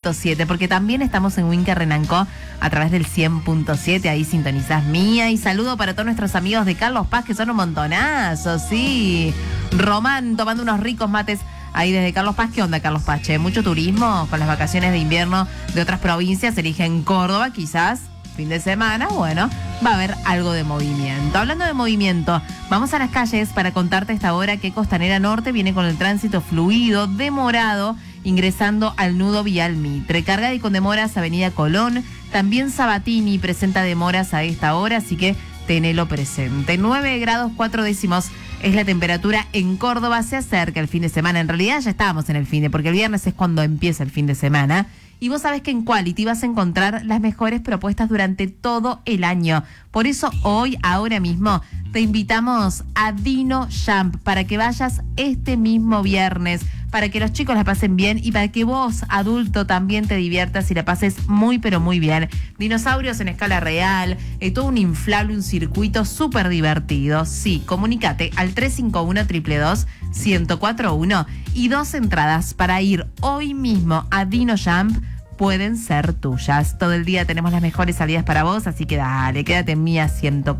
100.7, porque también estamos en Winca Renancó a través del 100.7, ahí sintonizás Mía. Y saludo para todos nuestros amigos de Carlos Paz, que son un montonazo, sí. Román tomando unos ricos mates ahí desde Carlos Paz. ¿Qué onda, Carlos Paz? Che, mucho turismo con las vacaciones de invierno de otras provincias. Eligen Córdoba, quizás fin de semana, bueno, va a haber algo de movimiento. Hablando de movimiento, vamos a las calles para contarte a esta hora que Costanera Norte viene con el tránsito fluido, demorado, ingresando al nudo vial Mitre. Carga y con demoras Avenida Colón. También Sabatini presenta demoras a esta hora, así que tenelo presente. 9 grados 4 décimos es la temperatura en Córdoba. Se acerca el fin de semana. En realidad ya estábamos en el fin de, porque el viernes es cuando empieza el fin de semana. Y vos sabés que en Quality vas a encontrar las mejores propuestas durante todo el año. Por eso hoy, ahora mismo, te invitamos a Dino Jump para que vayas este mismo viernes, para que los chicos la pasen bien y para que vos, adulto, también te diviertas y la pases muy, pero muy bien. Dinosaurios en escala real, todo un inflable, un circuito súper divertido. Sí, comunícate al 351-222-1041 y 2 entradas para ir hoy mismo a Dino Jump pueden ser tuyas. Todo el día tenemos las mejores salidas para vos, así que dale, quédate en Mía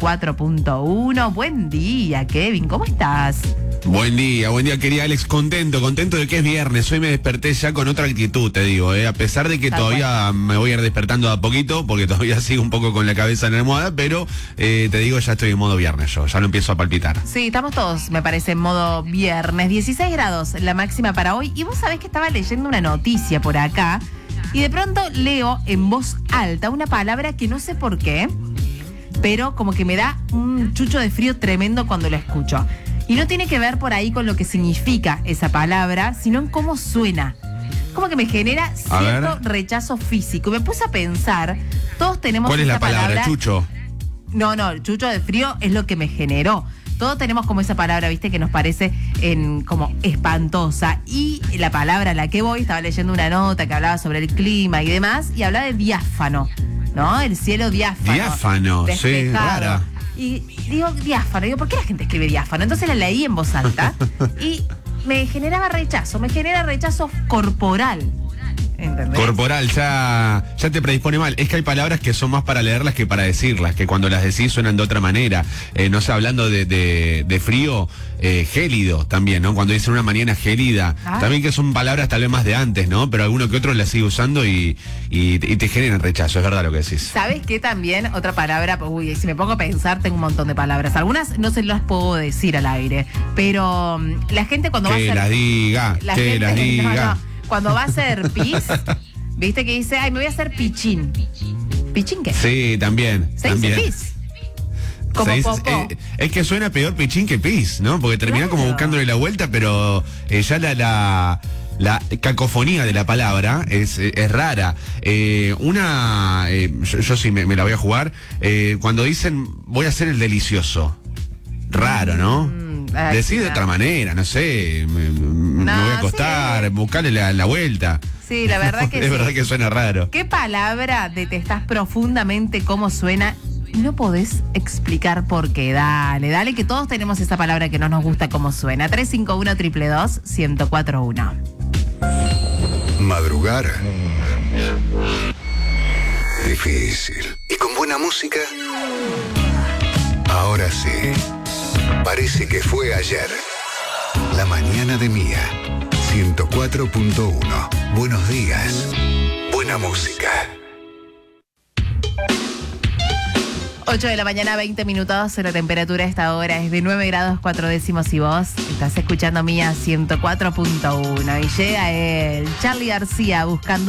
104.1. Buen día, Kevin, ¿cómo estás? Buen día, querida Alex. Contento de que es viernes. Hoy me desperté ya con otra actitud, te digo, a pesar de que todavía me voy a ir despertando de a poquito, porque todavía sigo un poco con la cabeza en la almohada, pero te digo, ya estoy en modo viernes yo, ya lo empiezo a palpitar. Sí, estamos todos, me parece, en modo viernes. 16 grados la máxima para hoy. Y vos sabés que estaba leyendo una noticia por acá y de pronto leo en voz alta una palabra que no sé por qué, pero como que me da un chucho de frío tremendo cuando lo escucho. Y no tiene que ver por ahí con lo que significa esa palabra, sino en cómo suena. Como que me genera cierto rechazo físico. Me puse a pensar, todos tenemos ¿cuál es la palabra? ¿Chucho? No, chucho de frío es lo que me generó. Todos tenemos como esa palabra, viste, que nos parece como espantosa. Y la palabra a la que voy, estaba leyendo una nota que hablaba sobre el clima y demás, y hablaba de diáfano, ¿no? El cielo diáfano. Diáfano, sí, rara. Y digo, diáfano, ¿por qué la gente escribe diáfano? Entonces la leí en voz alta y me genera rechazo corporal. ¿Entendés? Corporal, ya te predispone mal. Es que hay palabras que son más para leerlas que para decirlas, que cuando las decís suenan de otra manera. No sé, hablando de frío, gélido también, ¿no? Cuando dicen una mañana gélida, también que son palabras tal vez más de antes, ¿no? Pero alguno que otro las sigue usando y te generan rechazo, es verdad lo que decís. ¿Sabes qué también? Otra palabra, si me pongo a pensar, tengo un montón de palabras. Algunas no se las puedo decir al aire, pero la gente cuando va a hacer... Que las diga. No. Cuando va a hacer pis, viste que dice, me voy a hacer pichín. ¿Pichín qué? Sí, también. Se dice pis. Como popó. Es que suena peor pichín que pis, ¿no? Porque termina como buscándole la vuelta, pero ya la cacofonía de la palabra es rara. Yo sí me la voy a jugar. Cuando dicen, voy a hacer el delicioso. Raro, ¿no? Decir de otra manera, no sé, me voy a acostar, buscarle la vuelta. Sí, la verdad que es verdad que suena raro. ¿Qué palabra detestás profundamente cómo suena? No podés explicar por qué. Dale, que todos tenemos esa palabra que no nos gusta cómo suena. 351-222-1041. Madrugar. Difícil. ¿Y con buena música? Ahora sí. Parece que fue ayer. La mañana de Mía 104.1. Buenos días. Buena música. 8 de la mañana, 20 minutos. La temperatura a esta hora es de 9 grados 4 décimos y vos estás escuchando Mía 104.1. Y llega el Charly García buscando